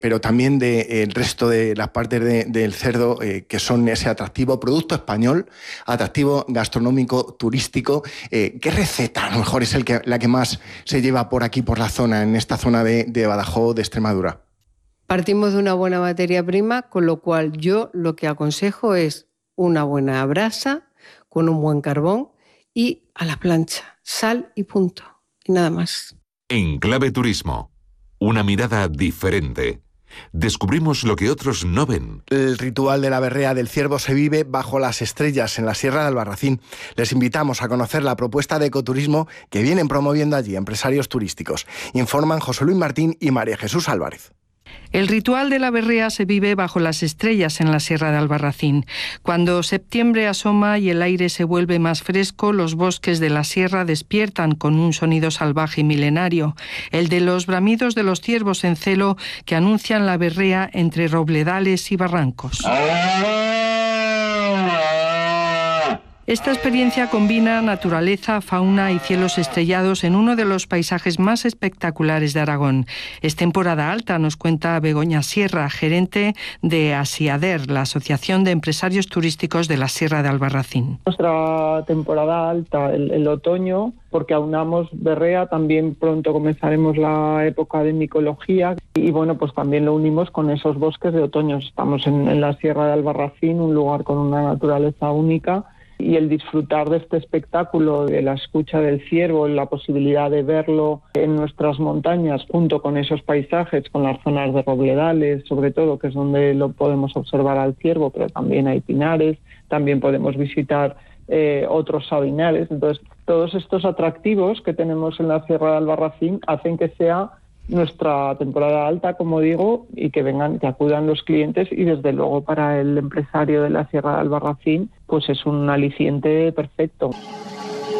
pero también del resto de las partes del cerdo, que son ese atractivo producto español, atractivo gastronómico, turístico. ¿Qué receta a lo mejor es la que más se lleva por aquí, por la zona, en esta zona de Badajoz, de Extremadura? Partimos de una buena materia prima, con lo cual yo lo que aconsejo es una buena brasa con un buen carbón y a la plancha, sal y punto, y nada más. En Clave Turismo, una mirada diferente. Descubrimos lo que otros no ven. El ritual de la berrea del ciervo se vive bajo las estrellas en la Sierra de Albarracín. Les invitamos a conocer la propuesta de ecoturismo que vienen promoviendo allí empresarios turísticos. Informan José Luis Martín y María Jesús Álvarez. El ritual de la berrea se vive bajo las estrellas en la Sierra de Albarracín. Cuando septiembre asoma y el aire se vuelve más fresco, los bosques de la sierra despiertan con un sonido salvaje y milenario, el de los bramidos de los ciervos en celo que anuncian la berrea entre robledales y barrancos. Esta experiencia combina naturaleza, fauna y cielos estrellados en uno de los paisajes más espectaculares de Aragón. Es temporada alta, nos cuenta Begoña Sierra, gerente de Asiader, la Asociación de Empresarios Turísticos de la Sierra de Albarracín. Nuestra temporada alta, el otoño, porque aunamos berrea, también pronto comenzaremos la época de micología y bueno, pues también lo unimos con esos bosques de otoño. Estamos en la Sierra de Albarracín, un lugar con una naturaleza única, y el disfrutar de este espectáculo, de la escucha del ciervo, la posibilidad de verlo en nuestras montañas junto con esos paisajes, con las zonas de robledales, sobre todo, que es donde lo podemos observar al ciervo, pero también hay pinares, también podemos visitar otros sabinales. Entonces, todos estos atractivos que tenemos en la Sierra de Albarracín hacen que sea nuestra temporada alta, como digo, y que acudan los clientes, y desde luego para el empresario de la Sierra de Albarracín pues es un aliciente perfecto.